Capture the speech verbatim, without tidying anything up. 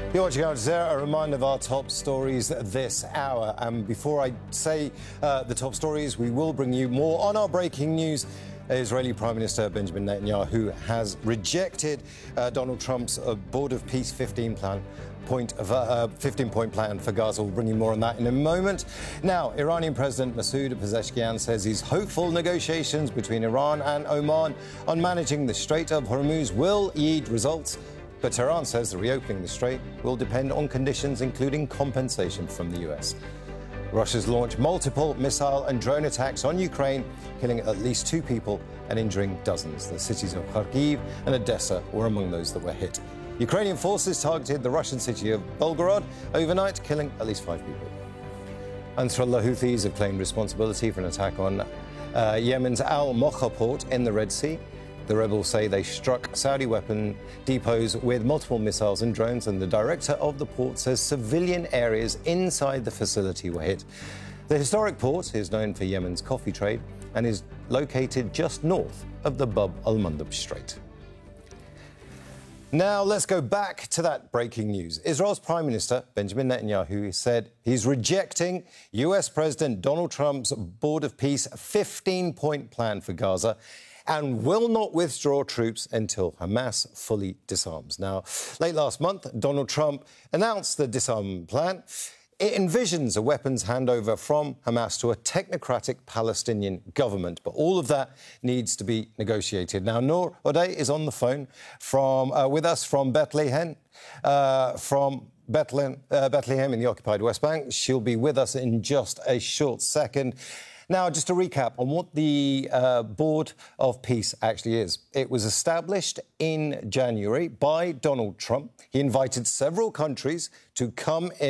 You're watching Al Jazeera. A reminder of our top stories this hour. And before I say uh, the top stories, we will bring you more on our breaking news. Israeli Prime Minister Benjamin Netanyahu has rejected uh, Donald Trump's uh, Board of Peace fifteen plan. Point of, uh, fifteen-point plan for Gaza. We'll bring you more on that in a moment. Now, Iranian President Masoud Pezeshkian says he's hopeful negotiations between Iran and Oman on managing the Strait of Hormuz will yield results. But Tehran says the reopening of the strait will depend on conditions, including compensation from the U S. Russia's launched multiple missile and drone attacks on Ukraine, killing at least two people and injuring dozens. The cities of Kharkiv and Odessa were among those that were hit. Ukrainian forces targeted the Russian city of Belgorod overnight, killing at least five people. Ansarullah Houthis have claimed responsibility for an attack on uh, Yemen's Al Mokha port in the Red Sea. The rebels say they struck Saudi weapon depots with multiple missiles and drones, and the director of the port says civilian areas inside the facility were hit. The historic port is known for Yemen's coffee trade and is located just north of the Bab al-Mandab Strait. Now, let's go back to that breaking news. Israel's Prime Minister, Benjamin Netanyahu, said he's rejecting U S President Donald Trump's Board of Peace fifteen-point plan for Gaza and will not withdraw troops until Hamas fully disarms. Now, late last month, Donald Trump announced the disarmament plan. It envisions a weapons handover from Hamas to a technocratic Palestinian government, but all of that needs to be negotiated. Now, Noor Odeh is on the phone from uh, with us from Bethlehem, uh, from Bethlehem, uh, Bethlehem in the occupied West Bank. She'll be with us in just a short second. Now, just to recap on what the uh, Board of Peace actually is. It was established in January by Donald Trump. He invited several countries to come in.